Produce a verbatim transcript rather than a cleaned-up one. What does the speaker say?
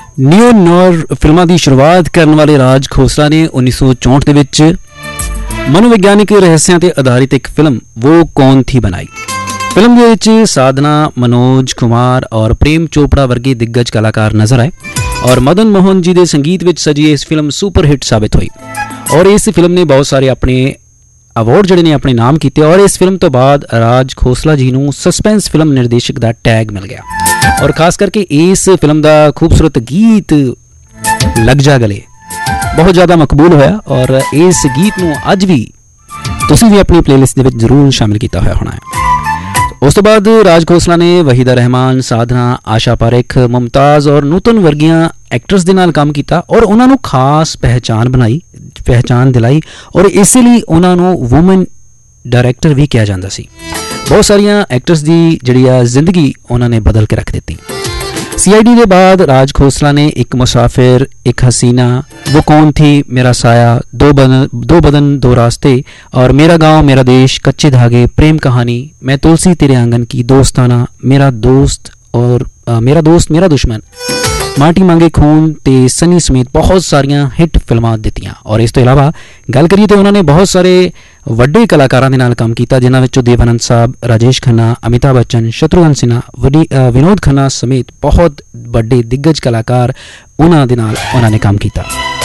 ਨਿਓ ਨੌਰ ਫਿਲਮਾਂ ਦੀ ਸ਼ੁਰੂਆਤ ਕਰਨ ਵਾਲੇ ਰਾਜ ਖੋਸਲਾ ਨੇ ਉੱਨੀ ਸੌ ਚੌਂਹਠ ਦੇ ਵਿੱਚ ਮਨੋਵਿਗਿਆਨਿਕ ਰਹੱਸਿਆਂ ਤੇ ਆਧਾਰਿਤ ਇੱਕ ਫਿਲਮ वो कौन थी ਬਣਾਈ। ਫਿਲਮ ਦੇ ਵਿੱਚ ਸਾਧਨਾ, ਮਨੋਜ ਕੁਮਾਰ ਔਰ ਪ੍ਰੇਮ ਚੋਪੜਾ ਵਰਗੇ ਦਿੱਗਜ ਕਲਾਕਾਰ ਨਜ਼ਰ ਆਏ ਔਰ ਮਦਨ ਮੋਹਨ ਜੀ ਦੇ ਸੰਗੀਤ ਵਿੱਚ ਸਜੀ ਇਸ ਫਿਲਮ ਸੁਪਰ ਹਿੱਟ ਸਾਬਿਤ ਹੋਈ ਔਰ ਇਸ ਫਿਲਮ ਨੇ ਬਹੁਤ ਸਾਰੇ ਆਪਣੇ ਅਵਾਰਡ ਜਿਹੜੇ ਨੇ ਆਪਣੇ ਨਾਮ ਕੀਤੇ ਔਰ ਇਸ ਫਿਲਮ ਤੋਂ ਬਾਅਦ ਰਾਜ ਖੋਸਲਾ ਜੀ ਨੂੰ ਸਸਪੈਂਸ ਫਿਲਮ ਨਿਰਦੇਸ਼ਕ ਦਾ ਟੈਗ ਮਿਲ ਗਿਆ ਔਰ ਖਾਸ ਕਰਕੇ ਇਸ ਫਿਲਮ ਦਾ ਖੂਬਸੂਰਤ ਗੀਤ ਲੱਗ ਜਾ ਗਲੇ ਬਹੁਤ ਜ਼ਿਆਦਾ ਮਕਬੂਲ ਹੋਇਆ ਔਰ ਇਸ ਗੀਤ ਨੂੰ ਅੱਜ ਵੀ ਤੁਸੀਂ ਵੀ ਆਪਣੀ ਪਲੇਲਿਸਟ ਦੇ ਵਿੱਚ ਜ਼ਰੂਰ ਸ਼ਾਮਿਲ ਕੀਤਾ ਹੋਇਆ ਹੋਣਾ ਹੈ। ਉਸ ਤੋਂ ਬਾਅਦ ਰਾਜ ਖੋਸਲਾ ਨੇ ਵਹੀਦਾ ਰਹਿਮਾਨ, ਸਾਧਨਾ, ਆਸ਼ਾ ਪਾਰੇਖ, ਮੁਮਤਾਜ਼ ਔਰ ਨੂਤਨ ਵਰਗੀਆਂ ਐਕਟਰਸ ਦੇ ਨਾਲ ਕੰਮ ਕੀਤਾ ਔਰ ਉਹਨਾਂ ਨੂੰ ਖਾਸ ਪਹਿਚਾਨ ਬਣਾਈ ਪਹਿਚਾਨ ਦਿਲਾਈ ਔਰ ਇਸੇ ਲਈ ਉਹਨਾਂ ਨੂੰ ਵੂਮਨ ਡਾਇਰੈਕਟਰ ਵੀ ਕਿਹਾ ਜਾਂਦਾ ਸੀ। ਬਹੁਤ ਸਾਰੀਆਂ ਐਕਟਰਸ ਦੀ ਜਿਹੜੀ ਆ ਜ਼ਿੰਦਗੀ ਉਹਨਾਂ ਨੇ ਬਦਲ ਕੇ ਰੱਖ ਦਿੱਤੀ। सी आई डी के बाद राज खोसला ने एक मुसाफिर, एक हसीना, वो कौन थी, मेरा साया, दो बदन दो बदन दो रास्ते और मेरा गांव मेरा देश, कच्चे धागे, प्रेम कहानी, मैं तुलसी तेरे आंगन की, दोस्ताना, मेरा दोस्त और आ, मेरा दोस्त मेरा दुश्मन, माटी मांगे खून ते सनी समेत बहुत सारिया हिट फिल्मां दित्तियां। और इस तो इलावा गल करिए तो उन्होंने बहुत सारे ਵੱਡੇ ਕਲਾਕਾਰਾਂ ਦੇ ਨਾਲ ਕੰਮ ਕੀਤਾ ਜਿਨ੍ਹਾਂ ਵਿੱਚੋਂ ਦੇਵ ਆਨੰਦ ਸਾਹਿਬ, ਰਾਜੇਸ਼ ਖੰਨਾ, ਅਮਿਤਾਭ ਬੱਚਨ, ਸ਼ਤਰੂਘਨ ਸਿਨਹਾ, ਵਡੀ ਵਿਨੋਦ ਖੰਨਾ ਸਮੇਤ ਬਹੁਤ ਵੱਡੇ ਦਿੱਗਜ ਕਲਾਕਾਰ ਉਹਨਾਂ ਦੇ ਨਾਲ ਉਹਨਾਂ ਨੇ ਕੰਮ ਕੀਤਾ।